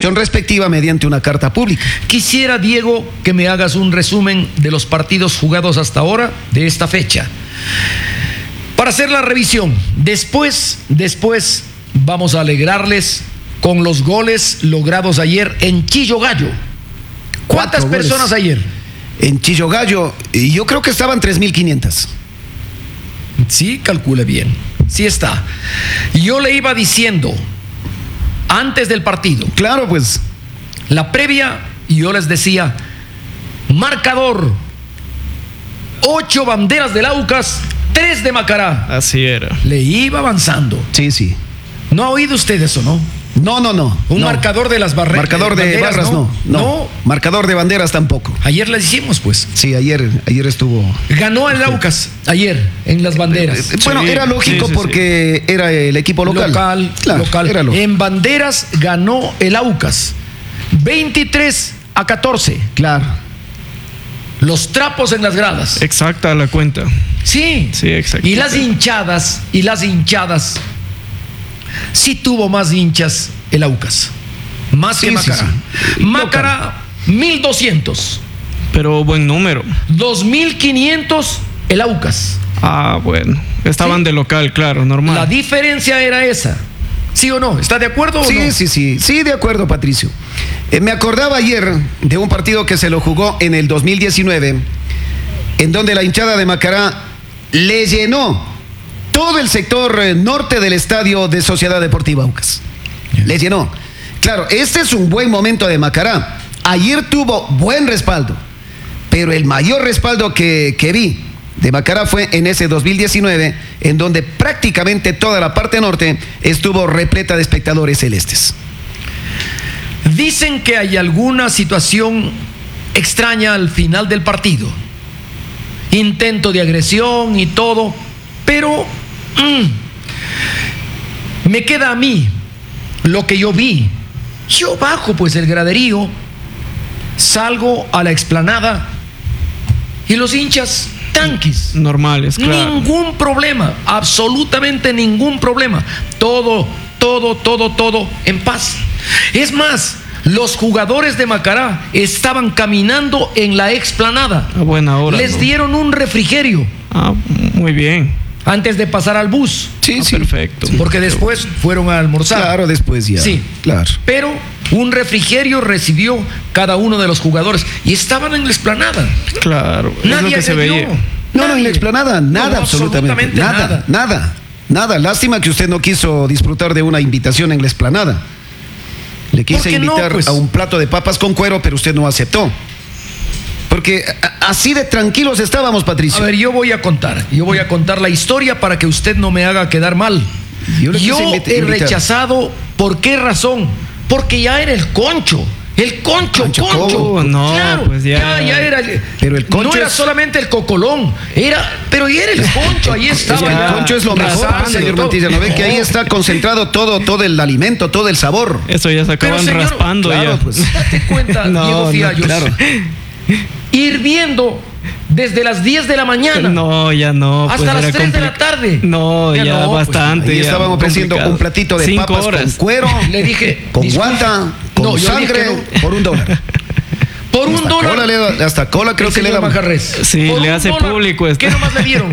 información respectiva mediante una carta pública. Quisiera, Diego, que me hagas un resumen de los partidos jugados hasta ahora de esta fecha. Para hacer la revisión, después vamos a alegrarles con los goles logrados ayer en Chillogallo. ¿Cuántas personas ayer? En Chillogallo, yo creo que estaban 3.500. Sí, calcule bien. Sí está. Yo le iba diciendo antes del partido. Claro, pues. La previa, yo les decía, marcador, 8 banderas del Aucas, 3 de Macará. Así era. Le iba avanzando. Sí, sí. ¿No ha oído usted eso, no? No. Un marcador de las barreras. Marcador de barras, no. Marcador de banderas tampoco. Ayer le hicimos, pues. Sí, ayer estuvo. Ganó el Aucas ayer en las banderas. Bueno, era lógico porque era el equipo local. Claro, era lógico. En banderas ganó el Aucas 23-14. Claro. Los trapos en las gradas. Exacta la cuenta. Sí. Sí, exacto. Y las hinchadas. Sí tuvo más hinchas el Aucas. Más que Macará. Sí. Macará, 1.200. Pero buen número. 2.500 el Aucas. Ah, bueno. Estaban de local, claro, normal. La diferencia era esa. ¿Sí o no? ¿Está de acuerdo o no? Sí, de acuerdo, Patricio. Me acordaba ayer de un partido que se lo jugó en el 2019, en donde la hinchada de Macará le llenó todo el sector norte del estadio de Sociedad Deportiva Aucas. Le llenó. Claro, este es un buen momento de Macará. Ayer tuvo buen respaldo, pero el mayor respaldo que vi de Macará fue en ese 2019, en donde prácticamente toda la parte norte estuvo repleta de espectadores celestes. Dicen que hay alguna situación extraña al final del partido. Intento de agresión y todo, pero me queda a mí lo que yo vi. Yo bajo pues el graderío, salgo a la explanada y los hinchas tanquis. Normales, claro. Ningún problema, absolutamente ningún problema. Todo en paz. Es más, los jugadores de Macará estaban caminando en la explanada. A buena hora. Les dieron un refrigerio. Ah, muy bien. Antes de pasar al bus. Sí. Perfecto. Porque después fueron a almorzar. Claro, después ya. Sí, claro. Pero un refrigerio recibió cada uno de los jugadores y estaban en la explanada. Claro, Nadie es lo que se veía. No, en la explanada, nada, absolutamente nada. Lástima que usted no quiso disfrutar de una invitación en la explanada. Le quise invitar a un plato de papas con cuero, pero usted no aceptó. Porque así de tranquilos estábamos, Patricio. A ver, yo voy a contar la historia para que usted no me haga quedar mal. Yo he rechazado, ¿por qué razón? Porque ya era el Concho. El Concho. No, claro, pues ya era. Pero el Concho no era solamente el Cocolón, pero ya era el Concho, ahí estaba. El Concho es lo mejor, señor Mantilla. ¿No ve que ahí está concentrado todo el alimento, todo el sabor? Eso ya se acaban raspando, claro, ya. Pues. Date cuenta, Diego Fiallos. Claro. Hirviendo desde las 10 de la mañana. No, ya no. Hasta las 3 de la tarde. No, ya bastante. Pues, ahí estaban ofreciendo un platito de 5 papas horas. con cuero. Le dije, con guanta, con sangre, por $1. Por $1. Hasta cola creo que le daban. Sí, por le hace $1. público esto. ¿Qué nomás le dieron?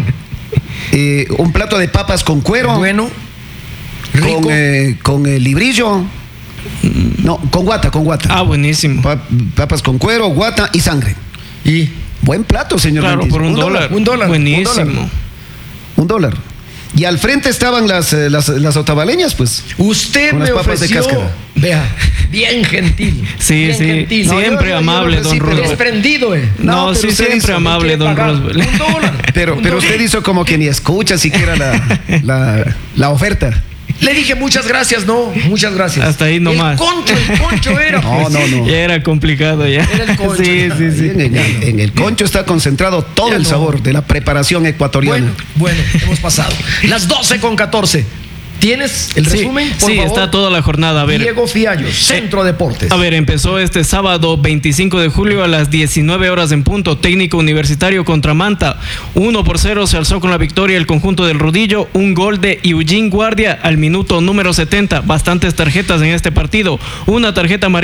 Un plato de papas con cuero. Bueno, rico. Con librillo. No, con guata. Ah, buenísimo. Papas con cuero, guata y sangre. Y buen plato, señor. Claro, Mantilla. por $1. Buenísimo. $1. Y al frente estaban las otavaleñas, pues. Usted con me las papas ofreció, de cáscara. vea, bien gentil. Sí, bien sí. gentil. Siempre amable, don Roosevelt. Desprendido, No, sí, siempre amable, don Roosevelt. Pero usted hizo como que ni escucha siquiera la oferta. Le dije muchas gracias, muchas gracias. Hasta ahí nomás. El concho era. No. Ya era complicado ya. Era el concho. Sí. En el concho está concentrado todo el sabor de la preparación ecuatoriana. Bueno, hemos pasado. Las 12:14. ¿Tienes el resumen? Por favor. Está toda la jornada. A ver. Diego Fiallos, Centro Deportes. A ver, empezó este sábado 25 de julio a las 19 horas en punto. Técnico Universitario contra Manta. 1-0 se alzó con la victoria el conjunto del Rodillo. Un gol de Eugene Guardia al minuto número 70. Bastantes tarjetas en este partido. Una tarjeta amarilla